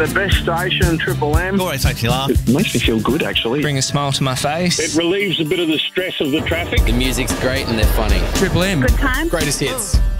The best station, Triple M. Always makes you laugh. It makes me feel good, actually. Bring a smile to my face. It relieves a bit of the stress of the traffic. The music's great and they're funny. Triple M. Good time. Greatest hits.